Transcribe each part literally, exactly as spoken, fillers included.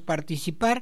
participar.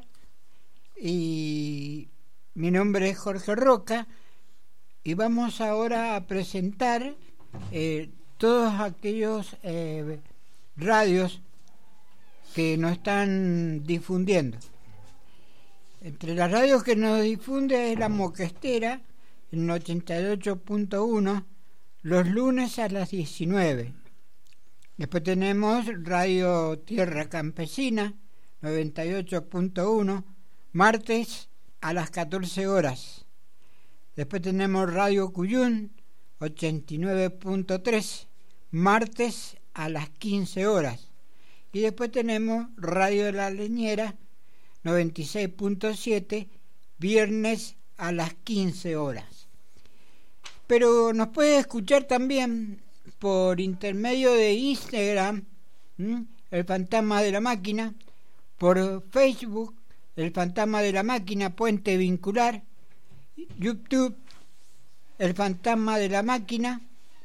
Y mi nombre es Jorge Roca y vamos ahora a presentar eh, todos aquellos eh, radios que nos están difundiendo. Entre las radios que nos difunde es la Moquestera en ochenta y ocho punto uno los lunes a las diecinueve. Después tenemos Radio Tierra Campesina noventa y ocho punto uno martes a las catorce horas. Después tenemos Radio Cuyún ochenta y nueve punto tres martes a las quince horas. Y después tenemos Radio La Leñera noventa y seis punto siete viernes a las quince horas. Pero nos puede escuchar también por intermedio de Instagram, ¿m? El Fantasma de la Máquina, por Facebook, El Fantasma de la Máquina, Puente Vincular, YouTube, El Fantasma de la Máquina,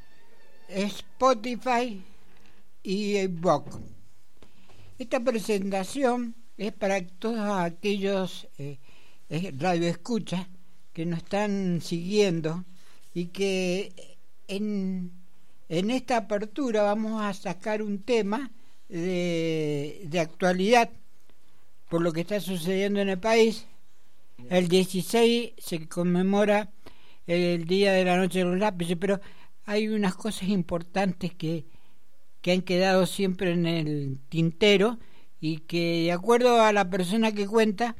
Spotify y iVoox. Esta presentación es para todos aquellos eh, radioescuchas que nos están siguiendo y que en, en esta apertura vamos a sacar un tema de, de actualidad por lo que está sucediendo en el país. El dieciséis se conmemora el Día de la Noche de los Lápices, pero hay unas cosas importantes que, que han quedado siempre en el tintero y que, de acuerdo a la persona que cuenta,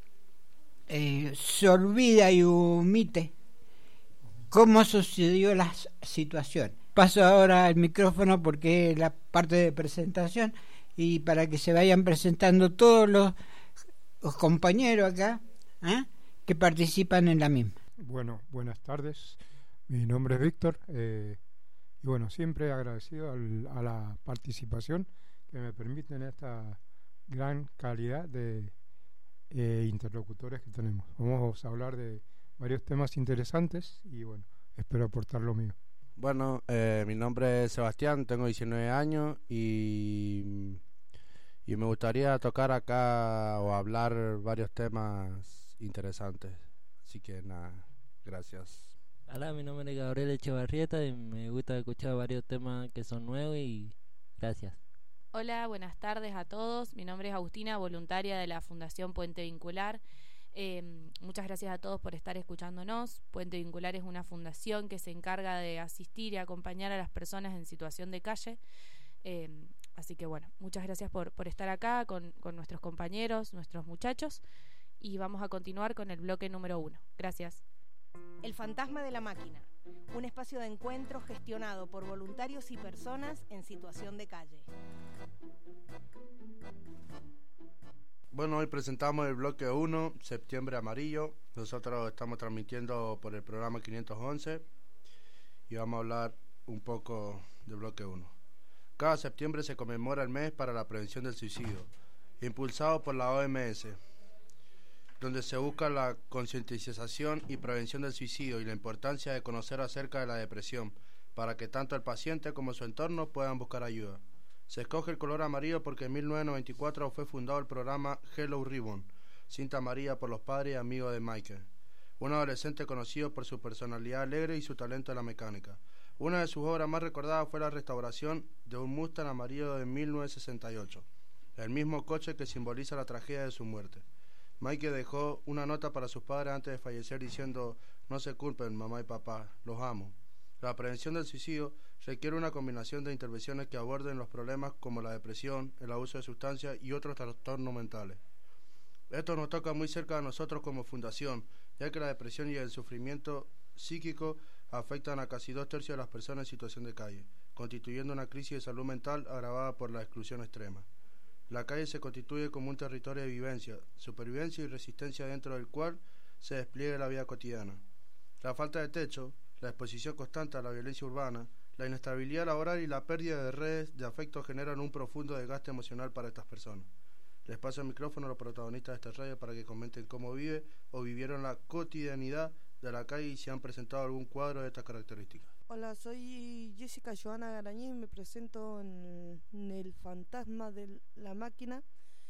eh, se olvida y omite cómo sucedió la situación. Paso ahora el micrófono porque es la parte de presentación y para que se vayan presentando todos los, los compañeros acá ¿eh? que participan en la misma. Bueno, buenas tardes. Mi nombre es Víctor eh, y bueno, siempre agradecido al, a la participación que me permiten esta gran calidad de eh, interlocutores que tenemos. Vamos a hablar de varios temas interesantes y bueno, espero aportar lo mío. Bueno, eh, mi nombre es Sebastián, tengo diecinueve años y, y me gustaría tocar acá o hablar varios temas interesantes. Así que nada, gracias. Hola, mi nombre es Gabriel Echevarrieta y me gusta escuchar varios temas que son nuevos y gracias. Hola, buenas tardes a todos. Mi nombre es Agustina, voluntaria de la Fundación Puente Vincular. Eh, muchas gracias a todos por estar escuchándonos. Puente Vincular es una fundación que se encarga de asistir y acompañar a las personas en situación de calle. Eh, así que bueno, muchas gracias por, por estar acá con, con nuestros compañeros, nuestros muchachos. Y vamos a continuar con el bloque número uno. Gracias. El Fantasma de la Máquina, un espacio de encuentro gestionado por voluntarios y personas en situación de calle. Bueno, hoy presentamos el bloque uno, Septiembre Amarillo. Nosotros estamos transmitiendo por el programa quinientos once y vamos a hablar un poco del bloque uno. Cada septiembre se conmemora el mes para la prevención del suicidio, impulsado por la O M S, donde se busca la concientización y prevención del suicidio y la importancia de conocer acerca de la depresión, para que tanto el paciente como su entorno puedan buscar ayuda. Se escoge el color amarillo porque en mil novecientos noventa y cuatro fue fundado el programa Hello Ribbon, cinta amarilla por los padres y amigos de Michael, un adolescente conocido por su personalidad alegre y su talento en la mecánica. Una de sus obras más recordadas fue la restauración de un Mustang amarillo de mil novecientos sesenta y ocho, el mismo coche que simboliza la tragedia de su muerte. Michael dejó una nota para sus padres antes de fallecer diciendo: no se culpen, mamá y papá, los amo. La prevención del suicidio requiere una combinación de intervenciones que aborden los problemas como la depresión, el abuso de sustancias y otros trastornos mentales. Esto nos toca muy cerca de nosotros como fundación, ya que la depresión y el sufrimiento psíquico afectan a casi dos tercios de las personas en situación de calle, constituyendo una crisis de salud mental agravada por la exclusión extrema. La calle se constituye como un territorio de vivencia, supervivencia y resistencia dentro del cual se despliega la vida cotidiana. La falta de techo, la exposición constante a la violencia urbana, la inestabilidad laboral y la pérdida de redes de afecto generan un profundo desgaste emocional para estas personas. Les paso el micrófono a los protagonistas de esta radio para que comenten cómo vive o vivieron la cotidianidad de la calle y si han presentado algún cuadro de estas características. Hola, soy Jessica Joana Garañí, me presento en el, en el Fantasma de la Máquina.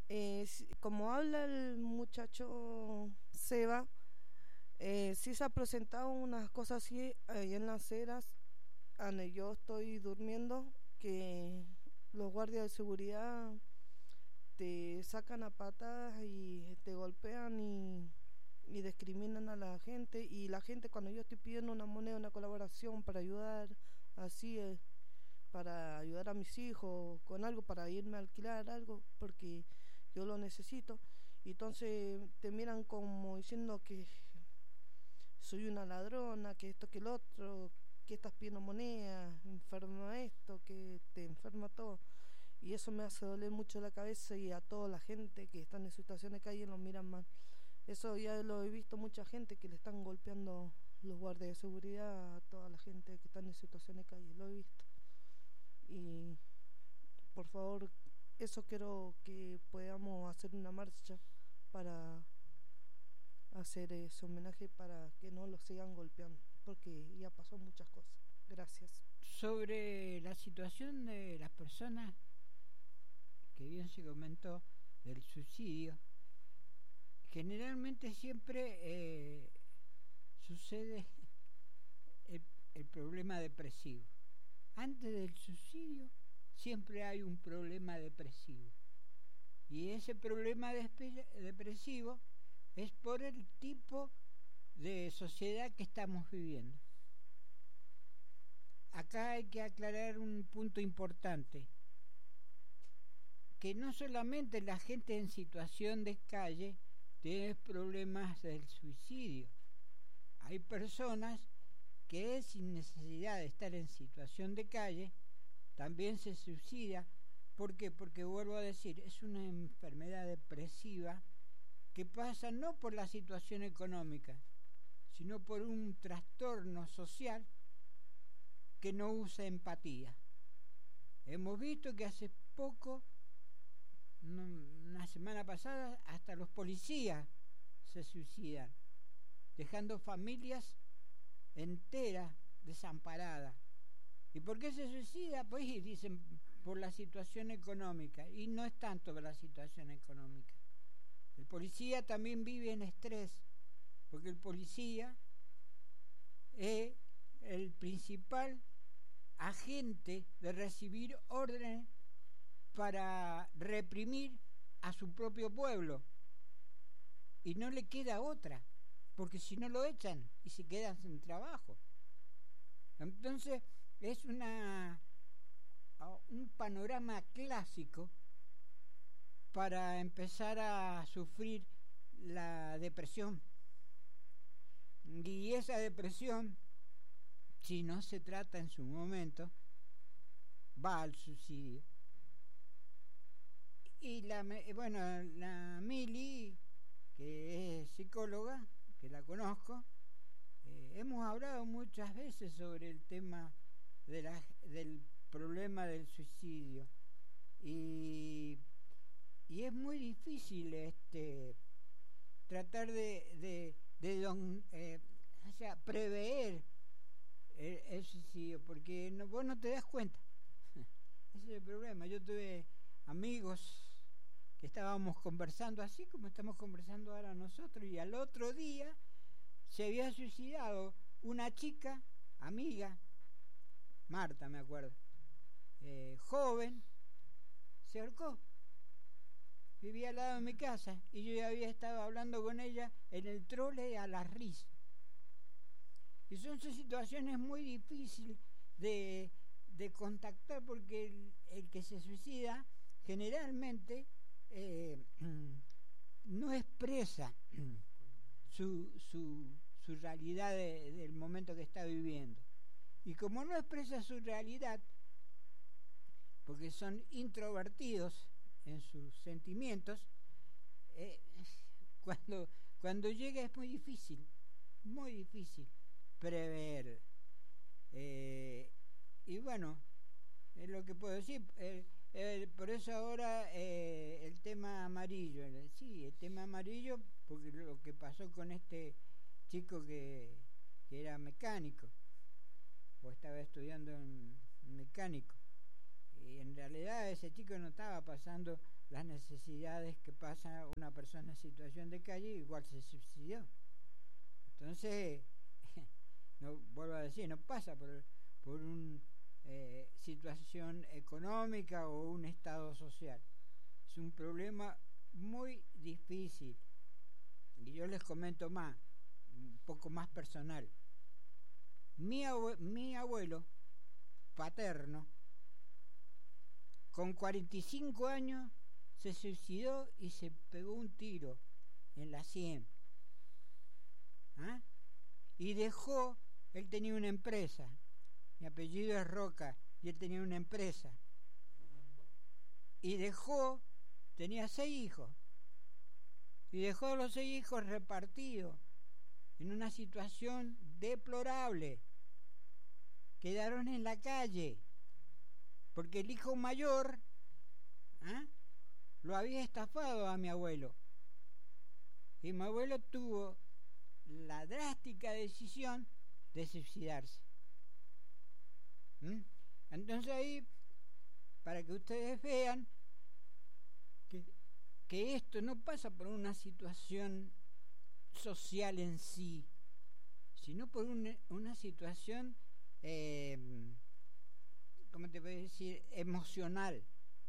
Eh, si- como habla el muchacho Seba, eh, sí se ha presentado unas cosas así ahí en las eras, donde yo estoy durmiendo, que los guardias de seguridad te sacan a patadas y te golpean y, y discriminan a la gente. Y la gente, cuando yo estoy pidiendo una moneda, una colaboración para ayudar, así es, para ayudar a mis hijos con algo, para irme a alquilar algo, porque yo lo necesito, y entonces te miran como diciendo que soy una ladrona, que esto, que el otro, que estás pidiendo moneda, enferma esto, que te enferma todo. Y eso me hace doler mucho la cabeza, y a toda la gente que está en situación de calle lo miran mal. Eso ya lo he visto, mucha gente que le están golpeando los guardias de seguridad a toda la gente que está en situación de calle, lo he visto. Y por favor, eso quiero que podamos hacer una marcha para hacer ese homenaje, para que no lo sigan golpeando, porque ya pasó muchas cosas. Gracias. Sobre la situación de las personas, que bien se comentó, del suicidio, generalmente siempre eh, sucede el, el problema depresivo. Antes del suicidio siempre hay un problema depresivo, y ese problema despe- depresivo es por el tipo de sociedad que estamos viviendo. Acá hay que aclarar un punto importante, que no solamente la gente en situación de calle tiene problemas del suicidio. Hay personas que sin necesidad de estar en situación de calle también se suicida. ¿Por qué? Porque, vuelvo a decir, es una enfermedad depresiva que pasa no por la situación económica, sino por un trastorno social que no usa empatía. Hemos visto que hace poco, no, una semana pasada, hasta los policías se suicidan, dejando familias enteras desamparadas. ¿Y por qué se suicida? Pues dicen por la situación económica, y no es tanto por la situación económica. El policía también vive en estrés, porque el policía es el principal agente de recibir órdenes para reprimir a su propio pueblo, y no le queda otra, porque si no lo echan y se quedan sin trabajo. Entonces es una un panorama clásico para empezar a sufrir la depresión. Y esa depresión, si no se trata en su momento, va al suicidio. Y la, bueno, la Mili, que es psicóloga, que la conozco, eh, hemos hablado muchas veces sobre el tema de la, del problema del suicidio, y, y es muy difícil este tratar de, de, de don, eh, o sea, prever el, el suicidio, porque no, vos no te das cuenta. Ese es el problema. Yo tuve amigos que estábamos conversando así como estamos conversando ahora nosotros, y al otro día se había suicidado una chica, amiga, Marta me acuerdo, eh, joven, se ahorcó. Vivía al lado de mi casa y yo ya había estado hablando con ella en el trole a las risas. Y son situaciones muy difíciles de, de contactar, porque el, el que se suicida generalmente eh, no expresa su, su, su realidad de, del momento que está viviendo. Y como no expresa su realidad, porque son introvertidos en sus sentimientos, eh, cuando, cuando llega es muy difícil, muy difícil prever. Eh, y bueno, es lo que puedo decir. Eh, eh, por eso ahora eh, el tema amarillo, eh, sí, el tema amarillo, porque lo que pasó con este chico que, que era mecánico, o estaba estudiando en mecánico, y en realidad ese chico no estaba pasando las necesidades que pasa una persona en situación de calle, igual se suicidó. Entonces, no vuelvo a decir, no pasa por, por una eh, situación económica o un estado social. Es un problema muy difícil. Y yo les comento más, un poco más personal. Mi, abue- mi abuelo paterno, con cuarenta y cinco años, se suicidó y se pegó un tiro en la sien. ¿Ah? Y dejó, él tenía una empresa, mi apellido es Roca, y él tenía una empresa. Y dejó, tenía seis hijos, y dejó los seis hijos repartidos en una situación deplorable. Quedaron en la calle, porque el hijo mayor ¿ah? lo había estafado a mi abuelo. Y mi abuelo tuvo la drástica decisión de suicidarse. ¿Mm? Entonces ahí, para que ustedes vean que, que esto no pasa por una situación social en sí, sino por una, una situación, eh, ¿cómo te puedo decir?, emocional.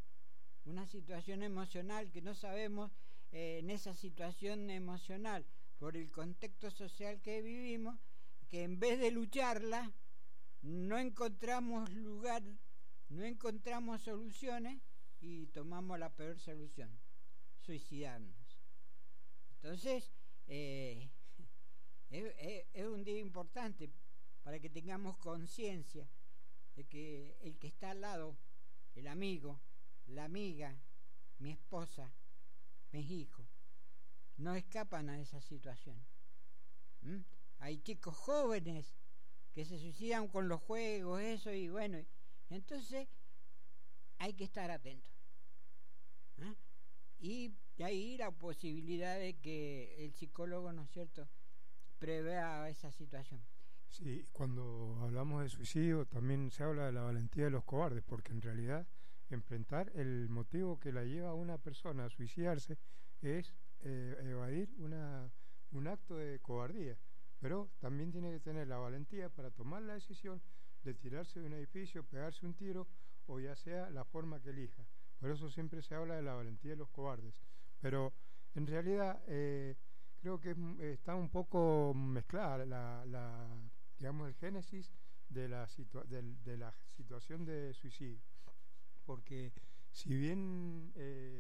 Una situación emocional que no sabemos, eh, en esa situación emocional, por el contexto social que vivimos, que en vez de lucharla, no encontramos lugar, no encontramos soluciones y tomamos la peor solución, suicidarnos. Entonces, eh, es, es, es un día importante para que tengamos conciencia de que el que está al lado, el amigo, la amiga, mi esposa, mis hijos, no escapan a esa situación. ¿Mm? Hay chicos jóvenes que se suicidan con los juegos, eso, y bueno, entonces hay que estar atentos. ¿Ah? Y de ahí la posibilidad de que el psicólogo, ¿no es cierto?, prevea esa situación. Sí, cuando hablamos de suicidio también se habla de la valentía de los cobardes, porque en realidad enfrentar el motivo que la lleva a una persona a suicidarse es eh, evadir una, un acto de cobardía, pero también tiene que tener la valentía para tomar la decisión de tirarse de un edificio, pegarse un tiro, o ya sea la forma que elija. Por eso siempre se habla de la valentía de los cobardes, pero en realidad eh, creo que está un poco mezclada la, la digamos el génesis de la, situa de, de la situación de suicidio, porque si bien eh,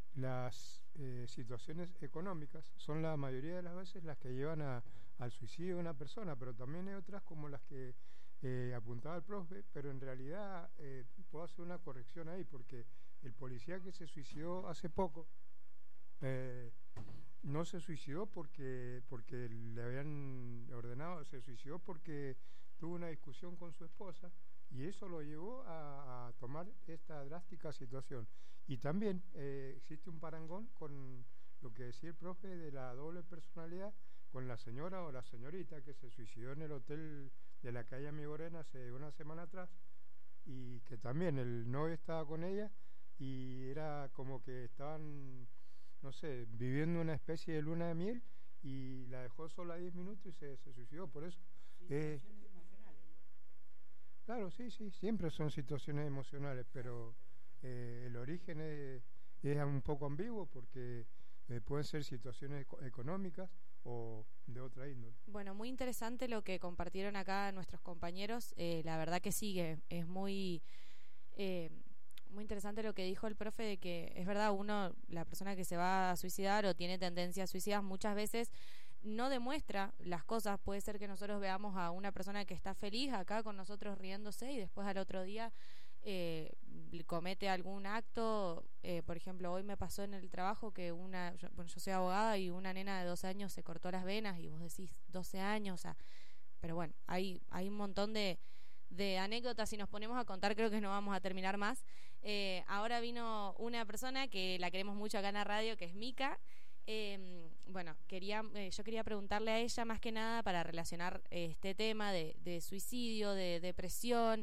las eh, situaciones económicas son la mayoría de las veces las que llevan a, al suicidio de una persona, pero también hay otras como las que eh, apuntaba el profe, pero en realidad eh, puedo hacer una corrección ahí, porque el policía que se suicidó hace poco eh, no se suicidó porque porque le habían ordenado, se suicidó porque tuvo una discusión con su esposa y eso lo llevó a, a tomar esta drástica situación. Y también eh, existe un parangón con lo que decía el profe de la doble personalidad, con la señora o la señorita que se suicidó en el hotel de la calle Amigorena hace una semana atrás, y que también el novio estaba con ella y era como que estaban, no sé, viviendo una especie de luna de miel, y la dejó sola diez minutos y se, se suicidó. Por eso eh, claro, sí, sí, siempre son situaciones emocionales, pero eh, el origen es, es un poco ambiguo, porque eh, pueden ser situaciones eco económicas o de otra índole. Bueno, muy interesante lo que compartieron acá nuestros compañeros. Eh, la verdad que sí, que es muy eh, muy interesante lo que dijo el profe, de que es verdad, uno, la persona que se va a suicidar o tiene tendencias suicidas, muchas veces no demuestra las cosas. Puede ser que nosotros veamos a una persona que está feliz acá con nosotros riéndose y después al otro día eh, comete algún acto. Eh, por ejemplo, hoy me pasó en el trabajo que una, yo, bueno, yo soy abogada, y una nena de doce años se cortó las venas, y vos decís doce años, o sea, pero bueno, hay, hay un montón de, de anécdotas. Si nos ponemos a contar, creo que no vamos a terminar más. Eh, ahora vino una persona que la queremos mucho acá en la radio, que es Mica. Eh, bueno, quería, eh, yo quería preguntarle a ella más que nada para relacionar eh, este tema de, de suicidio, de depresión,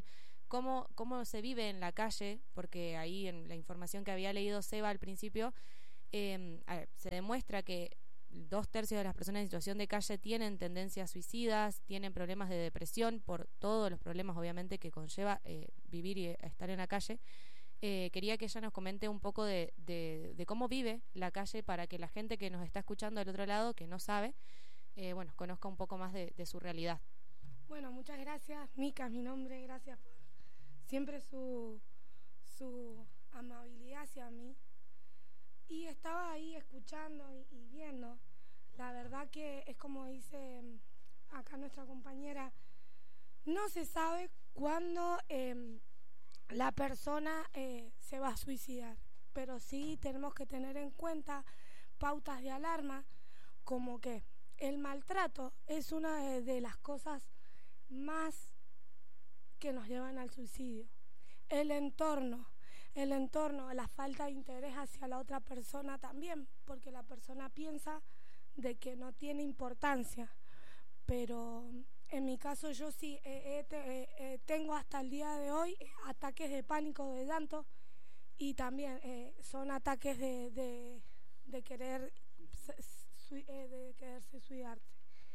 cómo, cómo se vive en la calle, porque ahí en la información que había leído Seba al principio, eh, a ver, se demuestra que dos tercios de las personas en situación de calle tienen tendencias suicidas, tienen problemas de depresión por todos los problemas obviamente que conlleva eh, vivir y estar en la calle. Eh, quería que ella nos comente un poco de, de, de cómo vive la calle para que la gente que nos está escuchando del otro lado, que no sabe, eh, bueno, conozca un poco más de, de su realidad. Bueno, muchas gracias, Mica es mi nombre, gracias por siempre su, su amabilidad hacia mí. Y estaba ahí escuchando y, y viendo. La verdad que es como dice acá nuestra compañera, no se sabe cuándo eh, la persona eh, se va a suicidar, pero sí tenemos que tener en cuenta pautas de alarma, como que el maltrato es una de, de las cosas más que nos llevan al suicidio. El entorno, el entorno, la falta de interés hacia la otra persona también, porque la persona piensa de que no tiene importancia, pero en mi caso yo sí eh, eh, te, eh, tengo hasta el día de hoy ataques de pánico, de llanto, y también eh, son ataques de, de, de querer su, eh, de quererse suicidarse.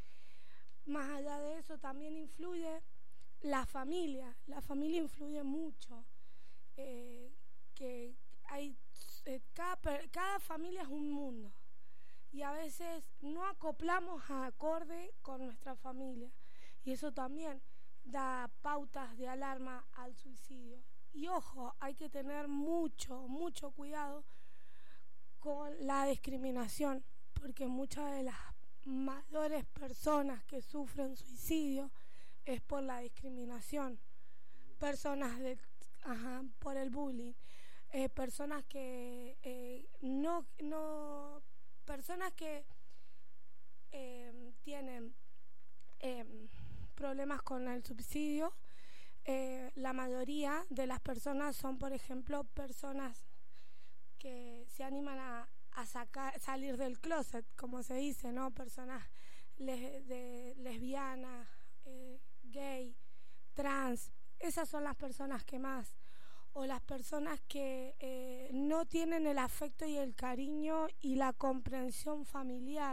Más allá de eso también influye la familia, la familia influye mucho, eh, que hay eh, cada, cada familia es un mundo y a veces no acoplamos a acorde con nuestra familia y eso también da pautas de alarma al suicidio. Y ojo, hay que tener mucho, mucho cuidado con la discriminación, porque muchas de las mayores personas que sufren suicidio es por la discriminación. Personas de, ajá, por el bullying, eh, personas que eh, no, no, personas que eh, tienen eh, problemas con el suicidio. Eh, la mayoría de las personas son, por ejemplo, personas que se animan a, a sacar, salir del closet, como se dice, ¿no? Personas les, de, lesbianas, eh, gay, trans, esas son las personas que más, o las personas que eh, no tienen el afecto y el cariño y la comprensión familiar,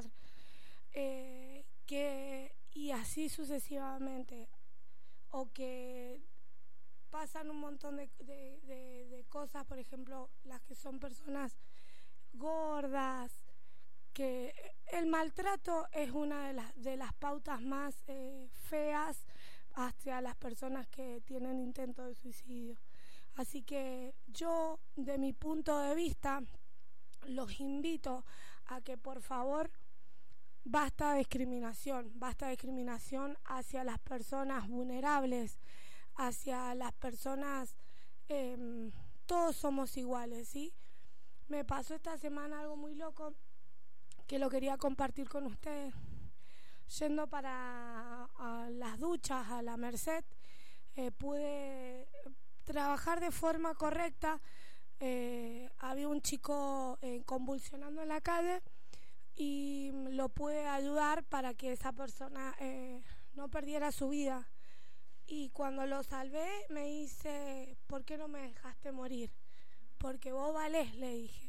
eh, que, y así sucesivamente, o que pasan un montón de, de, de, de cosas, por ejemplo, las que son personas gordas, que el maltrato es una de las, de las pautas más eh, feas hacia las personas que tienen intento de suicidio. Así que yo, de mi punto de vista, los invito a que por favor basta de discriminación, basta de discriminación hacia las personas vulnerables, hacia las personas, eh, todos somos iguales, ¿sí? Me pasó esta semana algo muy loco que lo quería compartir con ustedes. Yendo para a las duchas, a la Merced, eh, pude trabajar de forma correcta. Eh, había un chico eh, convulsionando en la calle y lo pude ayudar para que esa persona eh, no perdiera su vida. Y cuando lo salvé me dice, ¿por qué no me dejaste morir? Porque vos valés, le dije.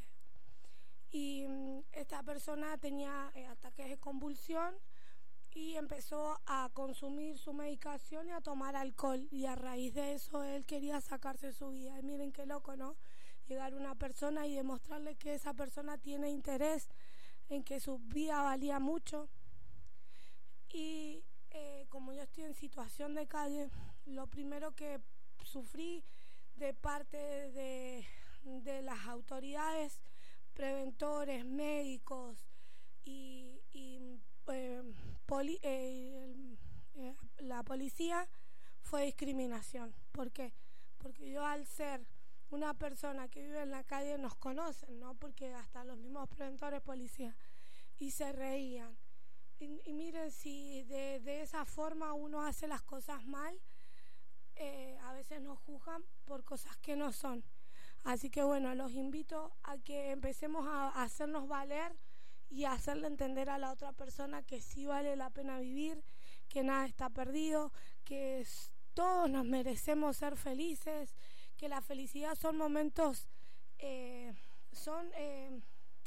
Y um, esta persona tenía eh, ataques de convulsión y empezó a consumir su medicación y a tomar alcohol, y a raíz de eso él quería sacarse su vida. Y miren qué loco, ¿no? Llegar a una persona y demostrarle que esa persona tiene interés en que su vida valía mucho. Y eh, como yo estoy en situación de calle, lo primero que sufrí de parte de, de las autoridades, preventores, médicos y, y eh, poli, eh, eh, la policía, fue discriminación. ¿Por qué? Porque yo, al ser una persona que vive en la calle, nos conocen, ¿no? Porque hasta los mismos preventores, policías, y se reían. Y, y miren, si de, de esa forma uno hace las cosas mal, eh, a veces nos juzgan por cosas que no son. Así que bueno, los invito a que empecemos a, a hacernos valer y a hacerle entender a la otra persona que sí vale la pena vivir, que nada está perdido, que es, todos nos merecemos ser felices, que la felicidad son momentos, eh, son... Eh,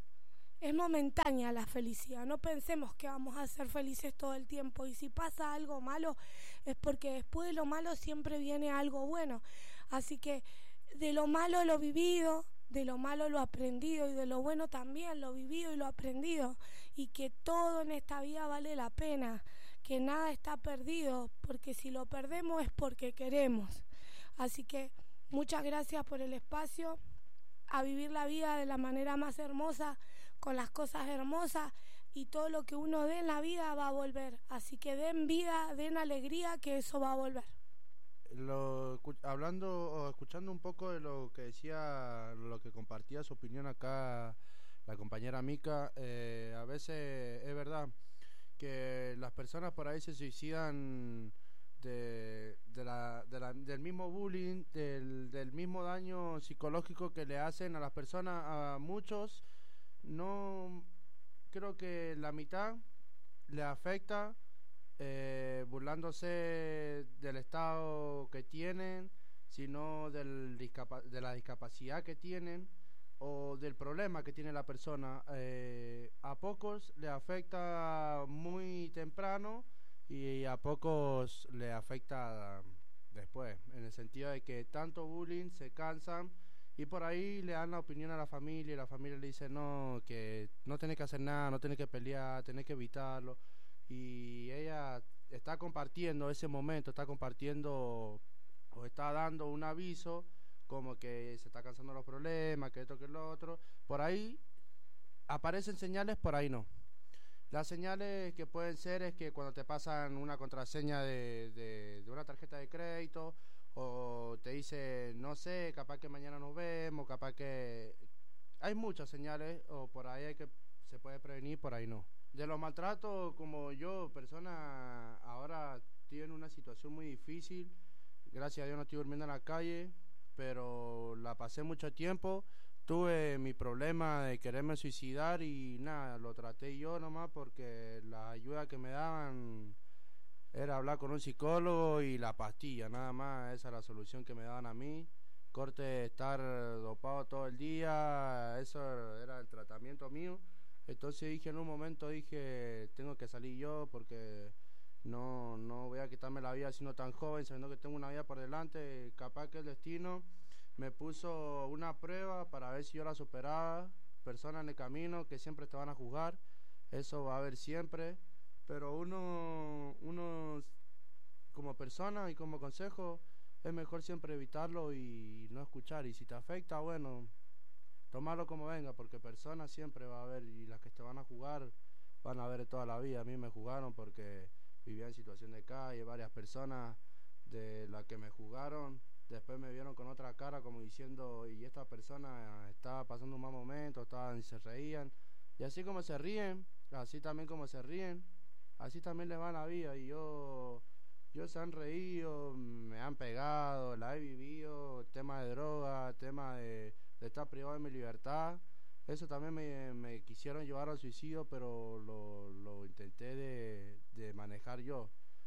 Es momentánea la felicidad, no pensemos que vamos a ser felices todo el tiempo, y si pasa algo malo es porque después de lo malo siempre viene algo bueno. Así que de lo malo lo vivido, de lo malo lo aprendido, y de lo bueno también lo vivido y lo aprendido, y que todo en esta vida vale la pena, que nada está perdido, porque si lo perdemos es porque queremos. Así que muchas gracias por el espacio, a vivir la vida de la manera más hermosa, con las cosas hermosas, y todo lo que uno dé en la vida va a volver. Así que den vida, den alegría, que eso va a volver. Lo, hablando o escuchando un poco de lo que decía, lo que compartía su opinión acá la compañera Mica, eh, a veces es verdad que las personas por ahí se suicidan de, de la, de la, del mismo bullying, del, del mismo daño psicológico que le hacen a las personas, a muchos. No, creo que la mitad le afecta eh, burlándose del estado que tienen, sino del discapa- de la discapacidad que tienen o del problema que tiene la persona. Eh, a pocos le afecta muy temprano y a pocos le afecta después, en el sentido de que tanto bullying se cansan. Y por ahí le dan la opinión a la familia, y la familia le dice no, que no tenés que hacer nada, no tenés que pelear, tenés que evitarlo. Y ella está compartiendo ese momento, está compartiendo o está dando un aviso como que se está cansando los problemas, que esto, que lo otro. Por ahí aparecen señales, por ahí no. Las señales que pueden ser es que cuando te pasan una contraseña de, de, de una tarjeta de crédito, o te dice, no sé, capaz que mañana nos vemos, capaz que... Hay muchas señales, o por ahí hay que se puede prevenir, por ahí no. De los maltratos, como yo, persona, ahora estoy en una situación muy difícil. Gracias a Dios no estoy durmiendo en la calle, pero la pasé mucho tiempo. Tuve mi problema de quererme suicidar y nada, lo traté yo nomás porque la ayuda que me daban era hablar con un psicólogo y la pastilla, nada más. Esa es la solución que me daban a mí. Corte de estar dopado todo el día, eso era el tratamiento mío. Entonces dije, en un momento dije, tengo que salir yo porque no, no voy a quitarme la vida siendo tan joven, sabiendo que tengo una vida por delante. Capaz que el destino me puso una prueba para ver si yo la superaba. Personas en el camino que siempre te van a juzgar, eso va a haber siempre. Pero uno, uno como persona y como consejo, es mejor siempre evitarlo y no escuchar. Y si te afecta, bueno, tómalo como venga, porque personas siempre va a haber, y las que te van a jugar van a ver toda la vida. A mí me jugaron porque vivía en situación de calle, varias personas de las que me jugaron después me vieron con otra cara como diciendo, y esta persona estaba pasando un mal momento, estaban y se reían. Y así como se ríen, así también como se ríen, así también les va la vida. Y yo, yo se han reído, me han pegado, la he vivido, tema de droga, tema de, de estar privado de mi libertad. Eso también me, me quisieron llevar al suicidio, pero lo, lo intenté de, de manejar yo.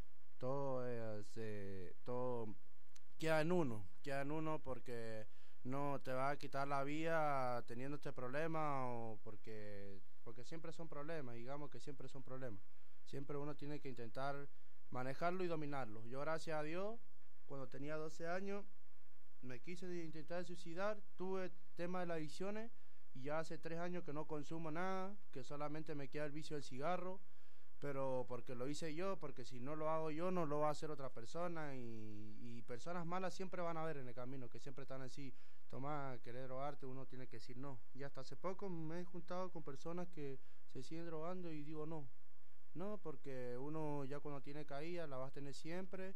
Todo, eh, se, todo queda en uno, queda en uno porque no te va a quitar la vida teniendo este problema, o porque, porque siempre son problemas, digamos que siempre son problemas. Siempre uno tiene que intentar manejarlo y dominarlo. Yo, gracias a Dios, cuando tenía doce años, me quise intentar suicidar, tuve tema de las adicciones y ya hace tres años que no consumo nada, que solamente me queda el vicio del cigarro, pero porque lo hice yo, porque si no lo hago yo no lo va a hacer otra persona, y, y personas malas siempre van a haber en el camino, que siempre están así, toma, querer drogarte, uno tiene que decir no. Y hasta hace poco me he juntado con personas que se siguen drogando y digo no, no, porque uno ya cuando tiene caída la vas a tener siempre,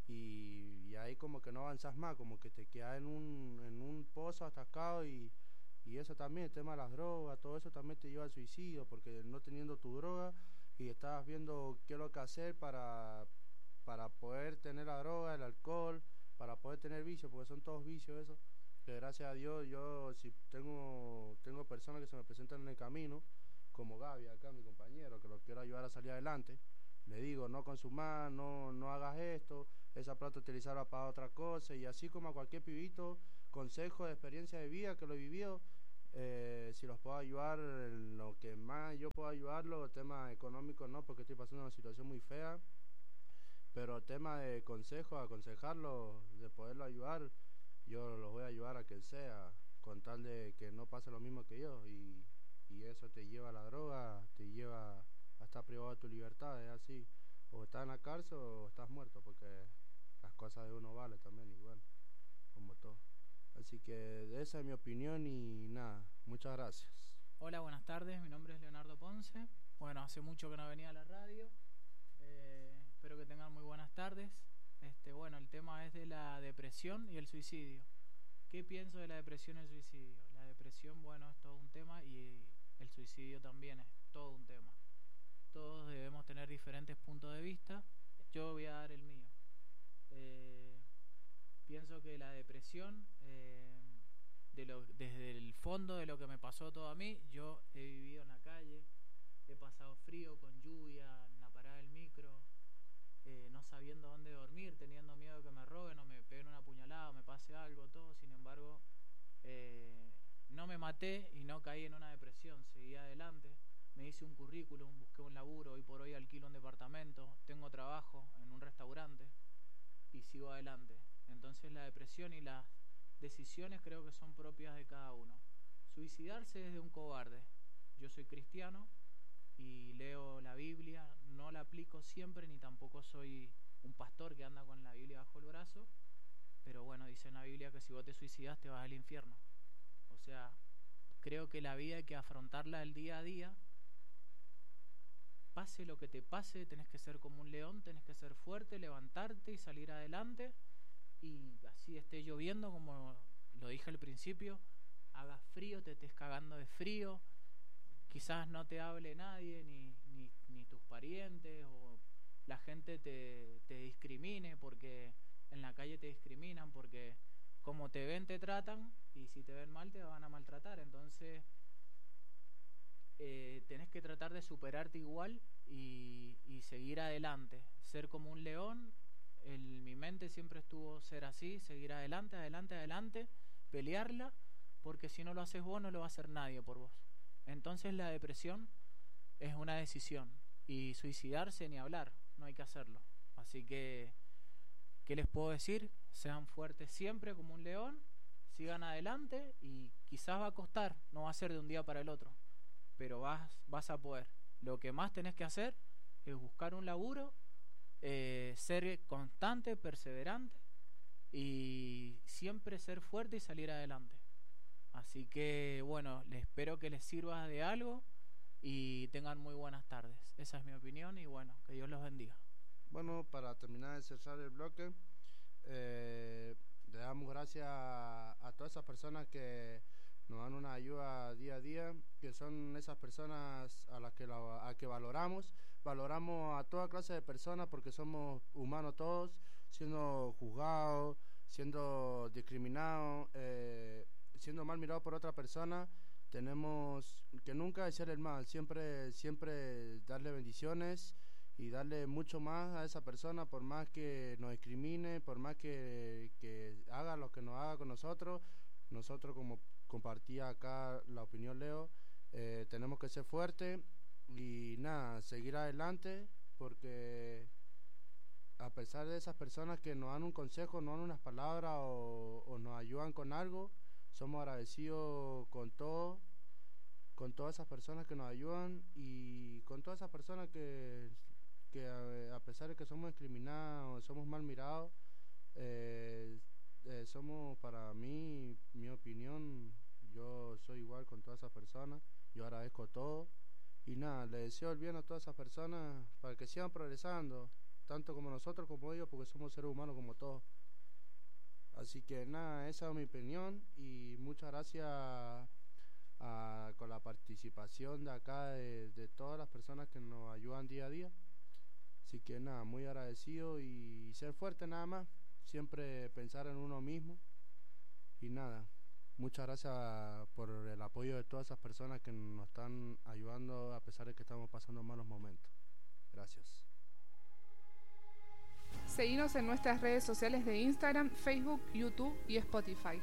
y, y ahí como que no avanzas más, como que te quedas en un, en un pozo atascado, y, y eso también, el tema de las drogas, todo eso también te lleva al suicidio, porque no teniendo tu droga y estabas viendo qué es lo que hacer para, para poder tener la droga, el alcohol, para poder tener vicios, porque son todos vicios eso, que gracias a Dios yo si tengo, tengo personas que se me presentan en el camino, como Gaby acá, mi compañero, que lo quiero ayudar a salir adelante, le digo, no consumas, no, no hagas esto, esa plata utilizarla para otra cosa, y así como a cualquier pibito, consejos de experiencia de vida que lo he vivido, eh, si los puedo ayudar, en lo que más yo puedo ayudarlo, tema económico no, porque estoy pasando una situación muy fea, pero tema de consejos, aconsejarlo, de poderlo ayudar, yo los voy a ayudar a quien sea, con tal de que no pase lo mismo que yo, y, y eso te lleva a la droga, te lleva a estar privado de tu libertad, es así, o estás en la cárcel o estás muerto, porque las cosas de uno valen también, y bueno, como todo. Así que esa es mi opinión y nada, muchas gracias. Hola, buenas tardes, mi nombre es Leonardo Ponce. Bueno, hace mucho que no venía a la radio, eh, espero que tengan muy buenas tardes. Este, bueno, el tema es de la depresión y el suicidio. ¿Qué pienso de la depresión y el suicidio? La depresión, bueno, es todo un tema, y el suicidio también es todo un tema. Todos debemos tener diferentes puntos de vista. Yo voy a dar el mío. Eh, pienso que la depresión, eh, de lo, desde el fondo de lo que me pasó todo a mí, yo he vivido en la calle, he pasado frío, con lluvia, en la parada del micro, eh, no sabiendo dónde dormir, teniendo miedo de que me roben o me peguen una puñalada o me pase algo, todo. Sin embargo, eh, no me maté y no caí en una depresión, seguí adelante. Me hice un currículum, busqué un laburo, hoy por hoy alquilo un departamento, tengo trabajo en un restaurante y sigo adelante. Entonces la depresión y las decisiones creo que son propias de cada uno. Suicidarse es de un cobarde. Yo soy cristiano y leo la Biblia, no la aplico siempre, ni tampoco soy un pastor que anda con la Biblia bajo el brazo, pero bueno, dice en la Biblia que si vos te suicidas te vas al infierno. O sea, creo que la vida hay que afrontarla el día a día. Pase lo que te pase, tenés que ser como un león, tenés que ser fuerte, levantarte y salir adelante. Y así esté lloviendo, como lo dije al principio, haga frío, te estés cagando de frío, quizás no te hable nadie, ni, ni, ni tus parientes, o la gente te, te discrimine, porque en la calle te discriminan, porque como te ven te tratan, y si te ven mal te van a maltratar. Entonces eh, tenés que tratar de superarte igual y, y seguir adelante, ser como un león. En mi mente siempre estuvo ser así, seguir adelante, adelante, adelante, pelearla, porque si no lo haces vos no lo va a hacer nadie por vos. Entonces la depresión es una decisión, y suicidarse ni hablar, no hay que hacerlo. Así que, ¿qué les puedo decir? Sean fuertes siempre como un león, sigan adelante, y quizás va a costar, no va a ser de un día para el otro, pero vas, vas a poder. Lo que más tenés que hacer es buscar un laburo, eh, ser constante, perseverante, y siempre ser fuerte y salir adelante. Así que bueno, les espero que les sirva de algo y tengan muy buenas tardes. Esa es mi opinión, y bueno, que Dios los bendiga. Bueno, para terminar de cerrar el bloque, eh, le damos gracias a, a todas esas personas que nos dan una ayuda día a día, que son esas personas a las que, la, a que valoramos. Valoramos a toda clase de personas porque somos humanos todos, siendo juzgados, siendo discriminados, eh, siendo mal mirados por otra persona. Tenemos que nunca desear el mal, siempre, siempre darle bendiciones y darle mucho más a esa persona, por más que nos discrimine, por más que, que haga lo que nos haga con nosotros. Nosotros, como compartía acá la opinión Leo, eh, tenemos que ser fuertes y nada, seguir adelante, porque a pesar de esas personas que nos dan un consejo, nos dan unas palabras o, o nos ayudan con algo, somos agradecidos con todo, con todas esas personas que nos ayudan, y con todas esas personas que, que a, a pesar de que somos discriminados, somos mal mirados, eh, eh, somos, para mí, mi opinión, yo soy igual con todas esas personas. Yo agradezco todo y nada, le deseo el bien a todas esas personas para que sigan progresando, tanto como nosotros como ellos, porque somos seres humanos como todos. Así que nada, esa es mi opinión, y muchas gracias a, a, con la participación de acá de, de todas las personas que nos ayudan día a día. Así que nada, muy agradecido, y ser fuerte nada más, siempre pensar en uno mismo. Y nada, muchas gracias por el apoyo de todas esas personas que nos están ayudando a pesar de que estamos pasando malos momentos. Gracias. Seguinos en nuestras redes sociales de Instagram, Facebook, YouTube y Spotify.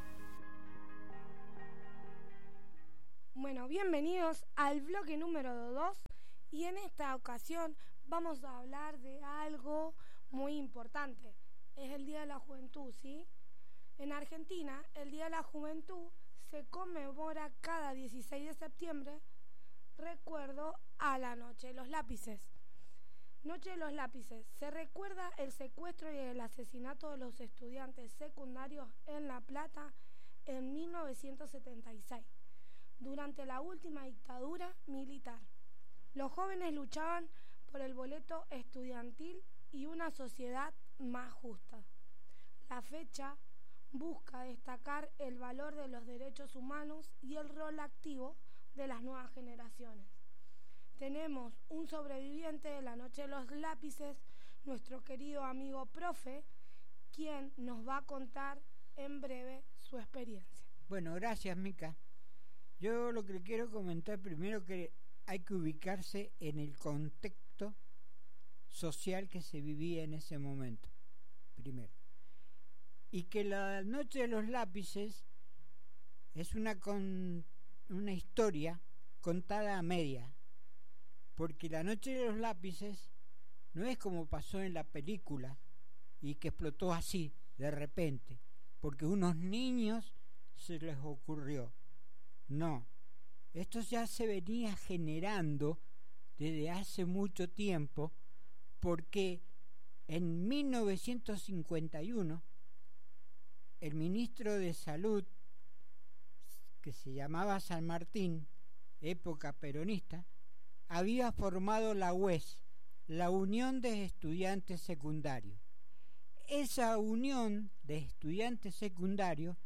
Bueno, bienvenidos al bloque número dos y en esta ocasión vamos a hablar de algo muy importante. Es el Día de la Juventud, ¿sí? En Argentina, el Día de la Juventud se conmemora cada dieciséis de septiembre, recuerdo a la Noche de los Lápices. Noche de los Lápices. Se recuerda el secuestro y el asesinato de los estudiantes secundarios en La Plata en mil novecientos setenta y seis, durante la última dictadura militar. Los jóvenes luchaban por el boleto estudiantil y una sociedad más justa. La fecha busca destacar el valor de los derechos humanos y el rol activo de las nuevas generaciones. Tenemos un sobreviviente de la Noche de los Lápices, nuestro querido amigo profe, quien nos va a contar en breve su experiencia. Bueno, gracias, Mica. Yo lo que quiero comentar primero que hay que ubicarse en el contexto social que se vivía en ese momento, primero. Y que la Noche de los Lápices es una, con, una historia contada a media. Porque la Noche de los Lápices no es como pasó en la película y que explotó así, de repente, porque unos niños se les ocurrió. No, esto ya se venía generando desde hace mucho tiempo, porque en mil novecientos cincuenta y uno el ministro de Salud, que se llamaba San Martín, época peronista, había formado la U E S, la Unión de Estudiantes Secundarios. Esa unión de estudiantes secundarios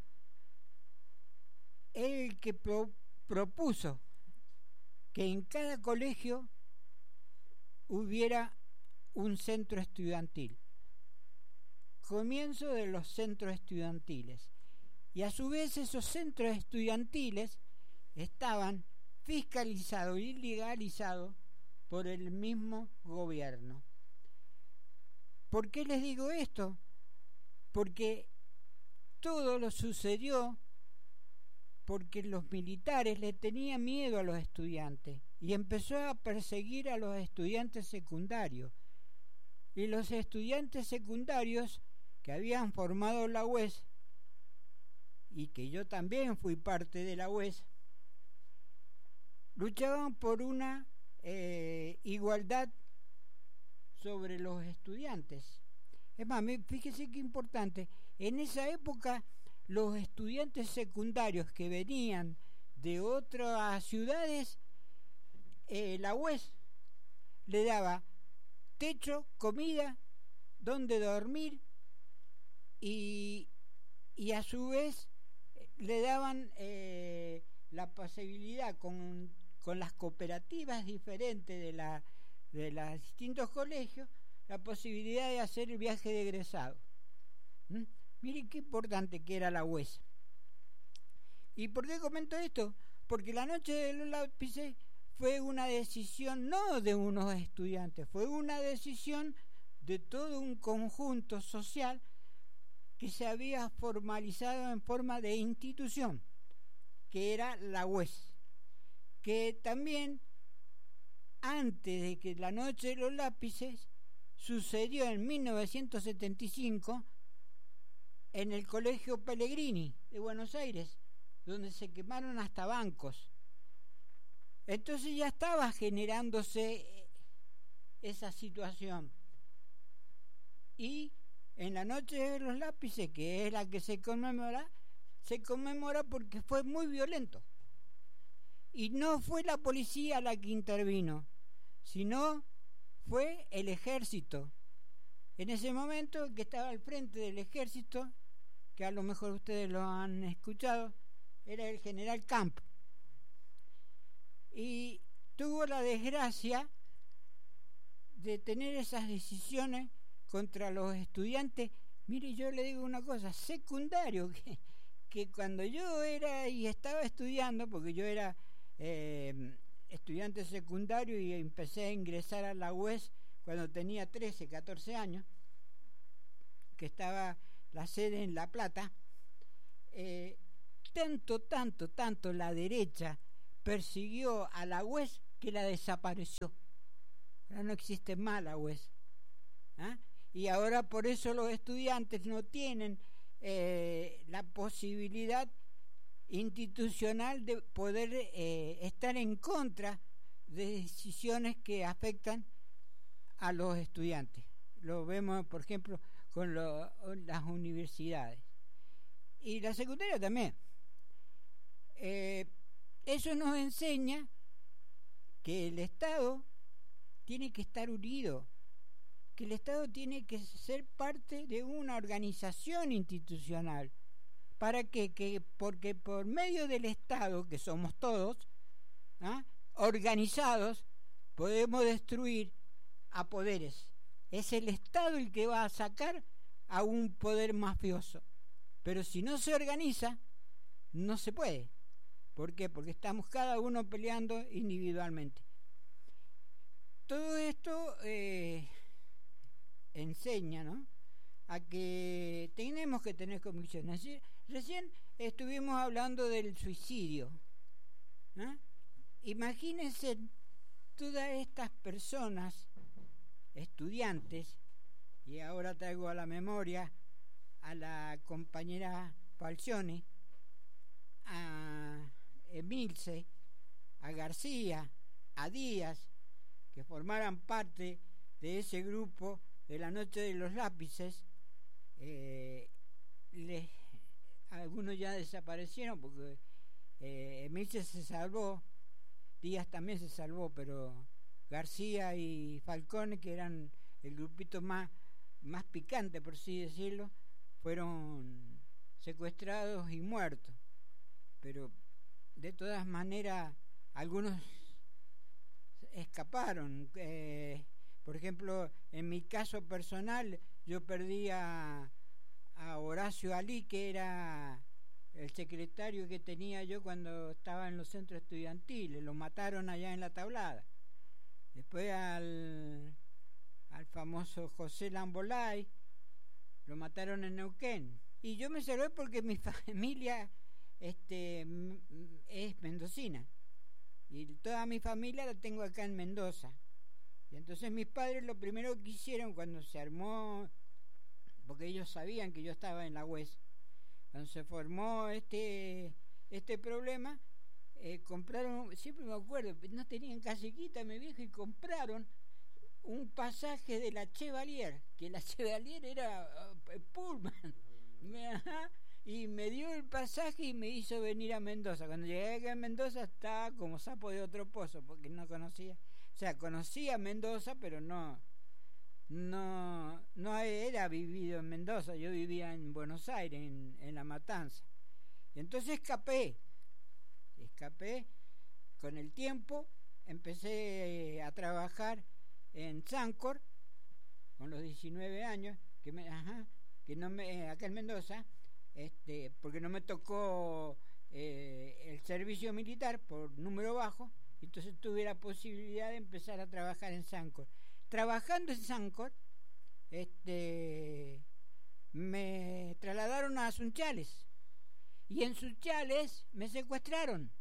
es el que pro, propuso que en cada colegio hubiera un centro estudiantil. Comienzo de los centros estudiantiles. Y a su vez esos centros estudiantiles estaban fiscalizado y legalizado por el mismo gobierno. ¿Por qué les digo esto? Porque todo lo sucedió porque los militares le tenían miedo a los estudiantes y empezó a perseguir a los estudiantes secundarios. Y los estudiantes secundarios que habían formado la U E S, y que yo también fui parte de la U E S, luchaban por una eh, igualdad sobre los estudiantes. Es más, fíjese qué importante, en esa época los estudiantes secundarios que venían de otras ciudades, eh, la U E S le daba techo, comida, donde dormir y, y a su vez le daban eh, la posibilidad con con las cooperativas diferentes de, la, de los distintos colegios, la posibilidad de hacer el viaje de egresado. ¿Mm? Miren qué importante que era la U E S. ¿Y por qué comento esto? Porque la Noche de los Lápices fue una decisión no de unos estudiantes, fue una decisión de todo un conjunto social que se había formalizado en forma de institución, que era la U E S. Que también, antes de que la Noche de los Lápices, sucedió en mil novecientos setenta y cinco en el Colegio Pellegrini de Buenos Aires, donde se quemaron hasta bancos. Entonces ya estaba generándose esa situación. Y en la Noche de los Lápices, que es la que se conmemora, se conmemora porque fue muy violento. Y no fue la policía la que intervino, sino fue el ejército. En ese momento el que estaba al frente del ejército, que a lo mejor ustedes lo han escuchado, era el general Camp. Y tuvo la desgracia de tener esas decisiones contra los estudiantes. Mire, yo le digo una cosa, secundario, que, que cuando yo era y estaba estudiando, porque yo era eh, estudiante secundario y empecé a ingresar a la U E S cuando tenía trece, catorce años, que estaba la sede en La Plata, eh, tanto, tanto, tanto la derecha persiguió a la U E S que la desapareció. Ahora no existe más la U E S. ¿Ah? Y ahora por eso los estudiantes no tienen eh, la posibilidad institucional de poder eh, estar en contra de decisiones que afectan a los estudiantes. Lo vemos, por ejemplo, con lo, las universidades. Y la secundaria también. Eh, eso nos enseña que el Estado tiene que estar unido, que el Estado tiene que ser parte de una organización institucional. ¿Para qué? Que, porque por medio del Estado, que somos todos, ¿ah? organizados, podemos destruir a poderes. Es el Estado el que va a sacar a un poder mafioso. Pero si no se organiza, no se puede. ¿Por qué? Porque estamos cada uno peleando individualmente. Todo esto eh, enseña, ¿no?, a que tenemos que tener convicciones. Recién estuvimos hablando del suicidio, ¿no? Imagínense todas estas personas, estudiantes, y ahora traigo a la memoria a la compañera Falcioni, a Emilce, a García, a Díaz, que formaran parte de ese grupo de la Noche de los Lápices. eh, les, algunos ya desaparecieron porque eh, Emilce se salvó, Díaz también se salvó, pero García y Falcone, que eran el grupito más, más picante, por así decirlo, fueron secuestrados y muertos. Pero de todas maneras algunos escaparon. Eh, por ejemplo, en mi caso personal, yo perdí a, a Horacio Alí, que era el secretario que tenía yo cuando estaba en los centros estudiantiles. Lo mataron allá en La Tablada. Después al, al famoso José Lambolay lo mataron en Neuquén. Y yo me salvé porque mi familia este, es mendocina. Y toda mi familia la tengo acá en Mendoza. Y entonces mis padres lo primero que hicieron cuando se armó, porque ellos sabían que yo estaba en la U E S, cuando se formó este este problema, eh, compraron, siempre me acuerdo, no tenían casequita mi viejo, y compraron un pasaje de la Chevalier, que la Chevalier era uh, Pullman, y me dio el pasaje y me hizo venir a Mendoza. Cuando llegué acá en Mendoza estaba como sapo de otro pozo, porque no conocía, o sea, conocía Mendoza, pero no no no era vivido en Mendoza. Yo vivía en Buenos Aires, en, en La Matanza. Y entonces escapé escapé con el tiempo. Empecé a trabajar en Sancor con los diecinueve años, que me, ajá, que no me, acá en Mendoza, este, porque no me tocó eh, el servicio militar por número bajo. Entonces tuve la posibilidad de empezar a trabajar en Sancor. Trabajando en Sancor, este, me trasladaron a Sunchales, y en Sunchales me secuestraron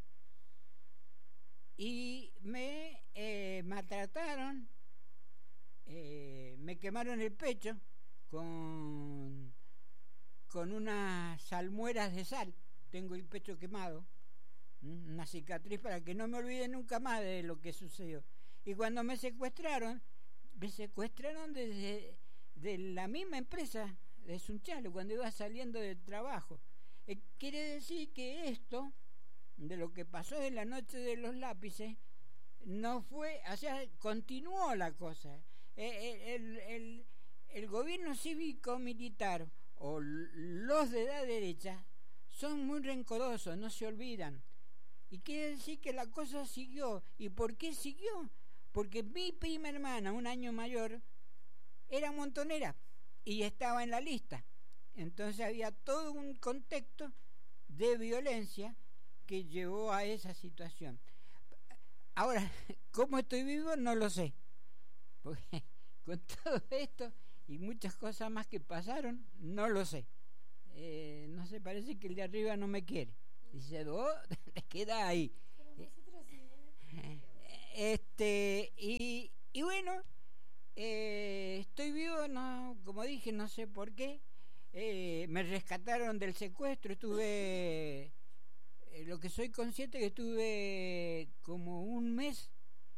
y me eh, maltrataron, eh, me quemaron el pecho con con unas salmueras de sal. Tengo el pecho quemado, una cicatriz para que no me olvide nunca más de lo que sucedió. Y cuando me secuestraron, me secuestraron desde de la misma empresa de Sunchales, cuando iba saliendo del trabajo. Eh, quiere decir que esto, de lo que pasó en la Noche de los Lápices, no fue, o sea, continuó la cosa. Eh, el, el, el gobierno cívico militar o los de la derecha son muy rencorosos, no se olvidan. Y quiere decir que la cosa siguió. ¿Y por qué siguió? Porque mi prima hermana, un año mayor, era montonera y estaba en la lista. Entonces había todo un contexto de violencia que llevó a esa situación. Ahora, ¿cómo estoy vivo? No lo sé. Porque con todo esto y muchas cosas más que pasaron, no lo sé. Eh, no sé, parece que el de arriba no me quiere. Dice, oh, te queda ahí. Este, y, y bueno, eh, estoy vivo, no, como dije, no sé por qué. Eh, me rescataron del secuestro, estuve, eh, lo que soy consciente que estuve como un mes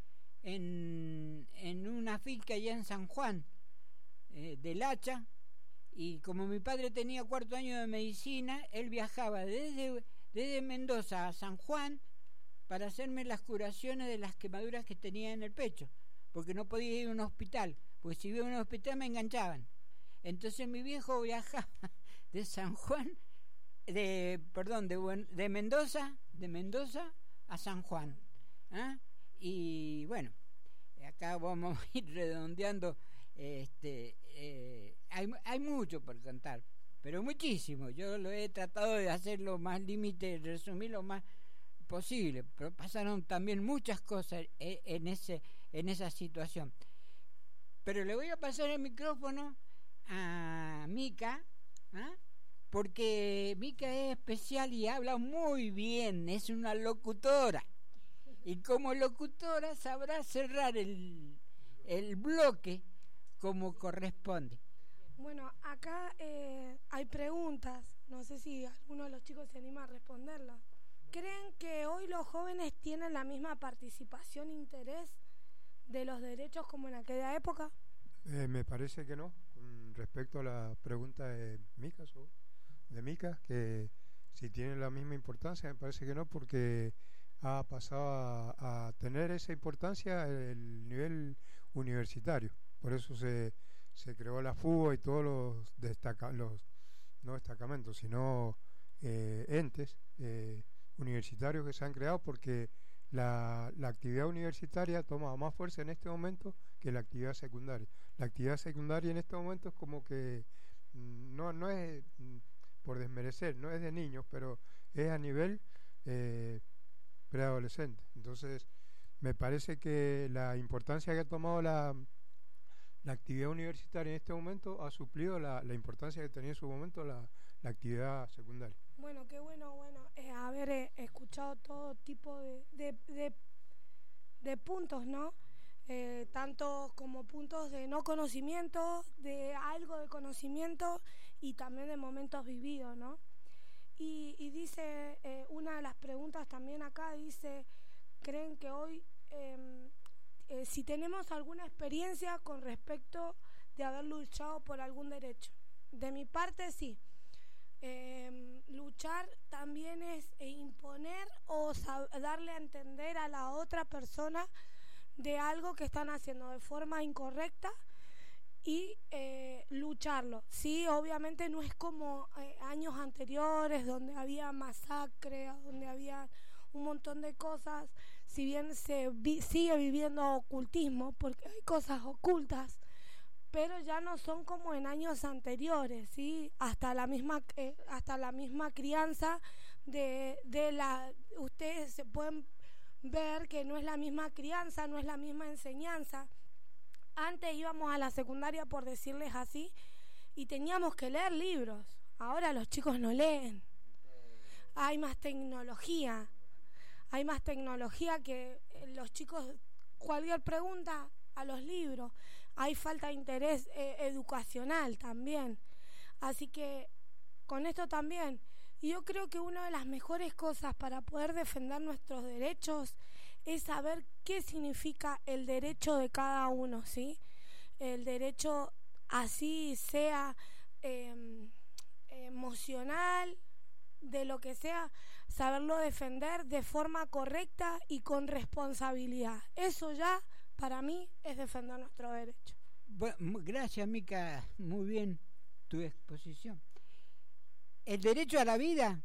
en, en una finca allá en San Juan, eh, del Hacha, y como mi padre tenía cuarto año de medicina, él viajaba desde, desde Mendoza a San Juan para hacerme las curaciones de las quemaduras que tenía en el pecho, porque no podía ir a un hospital, porque si iba a un hospital me enganchaban. Entonces mi viejo viajaba de San Juan, de perdón, de, de Mendoza, de Mendoza a San Juan, ¿ah? Y bueno, acá vamos a ir redondeando. Este, eh, hay, hay mucho por contar, pero muchísimo. Yo lo he tratado de hacer lo más límite, resumir lo más posible, pero pasaron también muchas cosas en ese en esa situación. Pero le voy a pasar el micrófono a Mica, ¿ah? Porque Mica es especial y habla muy bien, es una locutora, y como locutora sabrá cerrar el, el bloque como corresponde. Bueno, acá eh, hay preguntas, no sé si alguno de los chicos se anima a responderlas. ¿Creen que hoy los jóvenes tienen la misma participación e interés de los derechos como en aquella época? Eh, me parece que no. Con respecto a la pregunta de Mica, de Mica, que si tienen la misma importancia, me parece que no, porque ha pasado a, a tener esa importancia el nivel universitario. Por eso se, se creó la FUBA y todos los, destaca, los no destacamentos, sino eh, entes eh, universitarios que se han creado, porque la, la actividad universitaria toma más fuerza en este momento que la actividad secundaria. La actividad secundaria en este momento es como que no, no es por desmerecer, no es de niños, pero es a nivel eh, preadolescente. Entonces me parece que la importancia que ha tomado la, la actividad universitaria en este momento ha suplido la, la importancia que tenía en su momento la, la actividad secundaria. Bueno, qué bueno, bueno, eh, haber eh, escuchado todo tipo de, de, de, de puntos, ¿no? Eh, tanto como puntos de no conocimiento, de algo de conocimiento y también de momentos vividos, ¿no? Y, y dice, eh, una de las preguntas también acá dice, ¿creen que hoy, eh, eh, si tenemos alguna experiencia con respecto de haber luchado por algún derecho? De mi parte, sí. Eh, luchar también es eh, imponer o darle a entender a la otra persona de algo que están haciendo de forma incorrecta y eh, lucharlo. Sí, obviamente no es como eh, años anteriores donde había masacre, donde había un montón de cosas, si bien se vi, sigue viviendo ocultismo porque hay cosas ocultas, pero ya no son como en años anteriores, ¿sí? Hasta la misma eh, hasta la misma crianza de, de la... Ustedes se pueden ver que no es la misma crianza, no es la misma enseñanza. Antes íbamos a la secundaria, por decirles así, y teníamos que leer libros. Ahora los chicos no leen. Hay más tecnología. Hay más tecnología que los chicos... Cualquier pregunta a los libros. Hay falta de interés eh, educacional también. Así que con esto también, y yo creo que una de las mejores cosas para poder defender nuestros derechos es saber qué significa el derecho de cada uno, ¿sí? El derecho, así sea eh, emocional, de lo que sea, saberlo defender de forma correcta y con responsabilidad. Eso ya, para mí, es defender nuestro derecho. Bueno, gracias, Mica, muy bien tu exposición. El derecho a la vida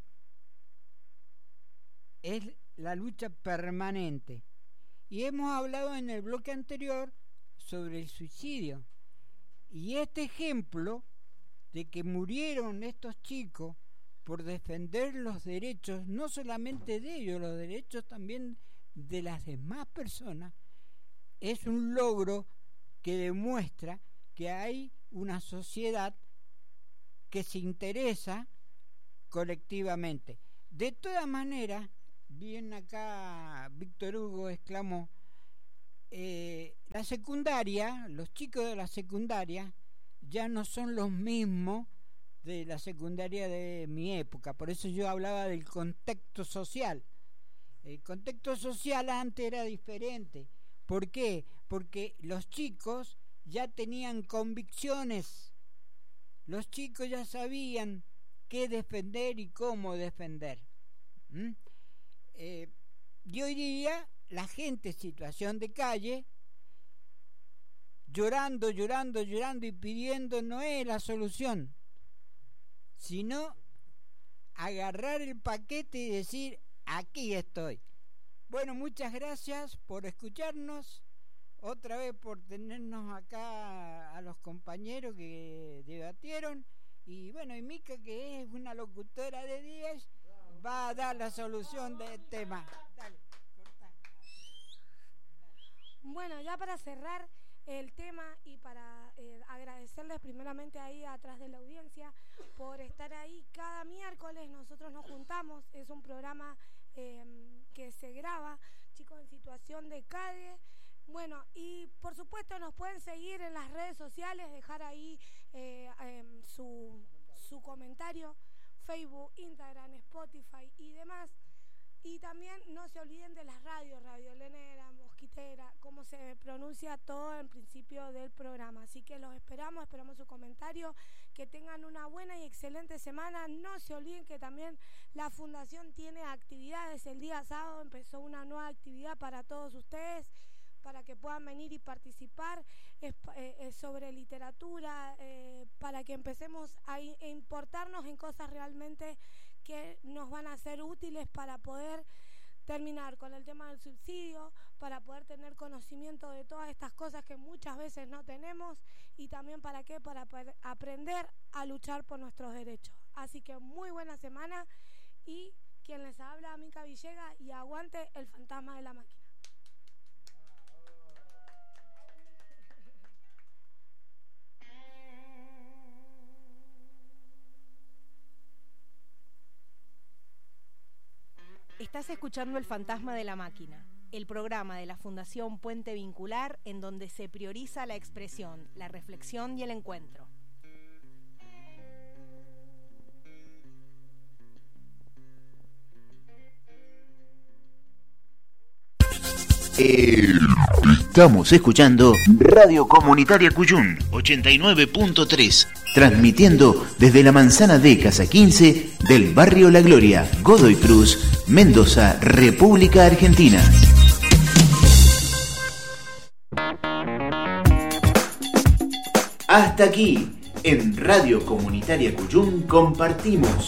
es la lucha permanente. Y hemos hablado en el bloque anterior sobre el suicidio. Y este ejemplo de que murieron estos chicos por defender los derechos, no solamente de ellos, los derechos también de las demás personas, es un logro que demuestra que hay una sociedad que se interesa colectivamente. De todas maneras, bien acá Víctor Hugo exclamó, eh, la secundaria, los chicos de la secundaria ya no son los mismos de la secundaria de mi época, por eso yo hablaba del contexto social. El contexto social antes era diferente. ¿Por qué? Porque los chicos ya tenían convicciones, los chicos ya sabían qué defender y cómo defender. ¿Mm? Eh, y hoy día la gente en situación de calle, llorando, llorando, llorando y pidiendo, no es la solución, sino agarrar el paquete y decir, aquí estoy. Bueno, muchas gracias por escucharnos, otra vez por tenernos acá a los compañeros que debatieron, y bueno, y Mica, que es una locutora de diez, va a dar la solución del tema. Dale, corta. Bueno, ya para cerrar el tema y para eh, agradecerles primeramente ahí atrás de la audiencia por estar ahí cada miércoles. Nosotros nos juntamos, es un programa eh, que se graba, chicos en situación de calle. Bueno, y por supuesto nos pueden seguir en las redes sociales, dejar ahí eh, eh, su, su comentario, Facebook, Instagram, Spotify y demás. Y también no se olviden de las radios, Radio Lenera, Mosquitera, como se pronuncia todo en principio del programa. Así que los esperamos, esperamos su comentario, que tengan una buena y excelente semana. No se olviden que también la Fundación tiene actividades. El día sábado empezó una nueva actividad para todos ustedes, para que puedan venir y participar, es, eh, es sobre literatura, eh, para que empecemos a, in, a importarnos en cosas realmente que nos van a ser útiles para poder terminar con el tema del subsidio, para poder tener conocimiento de todas estas cosas que muchas veces no tenemos, y también para qué, para aprender a luchar por nuestros derechos. Así que muy buena semana, y quien les habla, Mica Villegas, y aguante el fantasma de la máquina. Estás escuchando El Fantasma de la Máquina, el programa de la Fundación Puente Vincular en donde se prioriza la expresión, la reflexión y el encuentro. Eh, estamos escuchando Radio Comunitaria Cuyún ochenta y nueve punto tres, transmitiendo desde la manzana de Casa quince del barrio La Gloria, Godoy Cruz, Mendoza, República Argentina. Hasta aquí, en Radio Comunitaria Cuyún compartimos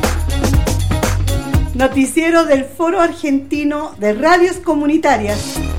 Noticiero del Foro Argentino de Radios Comunitarias.